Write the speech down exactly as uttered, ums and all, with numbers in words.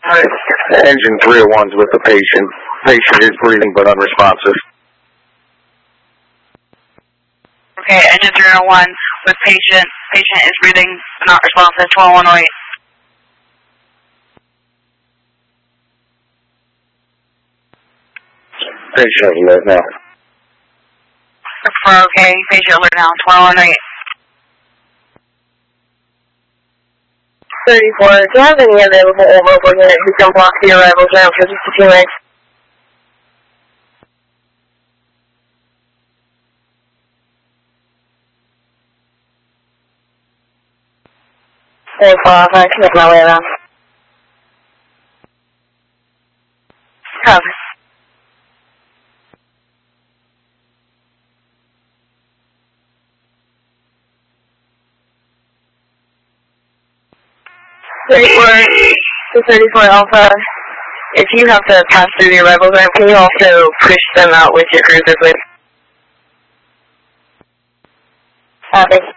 Engine three oh one's with the patient. Patient is breathing but unresponsive. Okay, engine three oh one with patient. Patient is breathing but not responsive. twelve one oh eight. Patient alert now. For okay, patient alert now. twelve one oh eight. thirty-four, do you have any available mobile unit who can block the arrival ramp for just a few minutes? four five, I can make my way around. Copy. thirty-four, thirty-four Alpha, if you have to pass through the arrival ramp, can you also push them out with your cruiser, please? Uh, thanks.